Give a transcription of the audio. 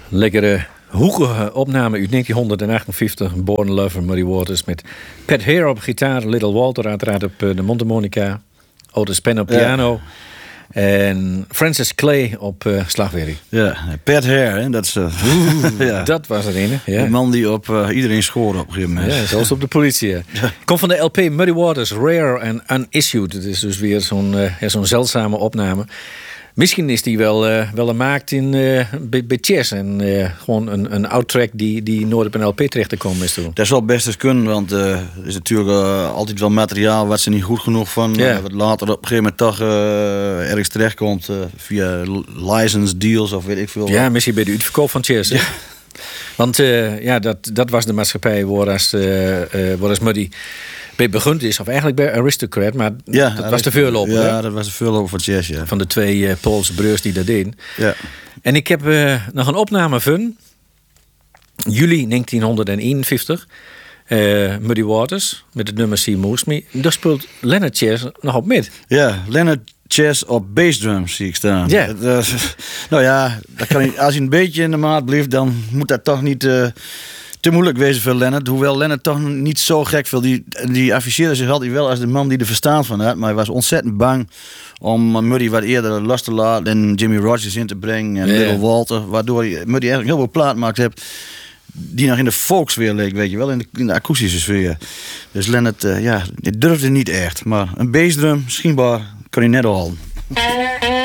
Lekkere hoekige opname uit 1958. Born Lover, Muddy Waters. Met Pat Hare op gitaar. Little Walter uiteraard op de mondharmonica. Otis Penn op piano. En Francis Clay op slagwerk. Ja, Pat Hare, hè? Dat is... ja. Dat was er een. Ja. De man die op iedereen schoorde op een gegeven moment. Ja, zoals op de politie. Ja. Komt van de LP Muddy Waters, Rare and Unissued. Het is dus weer zo'n zeldzame opname. Misschien is die wel gemaakt bij Chess. En gewoon een outtrack die nooit op een LP terecht te komen is toen. Dat zou best eens kunnen, want er is natuurlijk altijd wel materiaal wat ze niet goed genoeg van. Wat later op een gegeven moment toch ergens terechtkomt via license deals of weet ik veel. Ja, misschien bij de uitverkoop van Chess. Ja. Want dat was de maatschappij waar Muddy bij begund is, of eigenlijk bij Aristocrat, maar dat was de voorloper. Ja, dat was de voorloper van Chess, ja. Van de twee Poolse broers die dat deden. Ja. En ik heb nog een opname van juli 1951. Muddy Waters, met het nummer She Moves Me. Daar speelt Leonard Chess nog op met. Ja, Leonard Chess op bassdrum zie ik staan. Ja. Nou ja, dat kan als hij een beetje in de maat blijft, dan moet dat toch niet te moeilijk wezen voor Leonard. Hoewel Leonard toch niet zo gek veel. Die afficheerde zich altijd wel als de man die er verstand van had. Maar hij was ontzettend bang om Muddy wat eerder los te laten en Jimmy Rogers in te brengen en Little Walter. Waardoor Muddy eigenlijk heel veel plaat gemaakt heeft die nog in de folksfeer leek, weet je wel, in de akoestische sfeer. Dus Leonard, die durfde niet echt. Maar een bassdrum, misschien kan hij net al.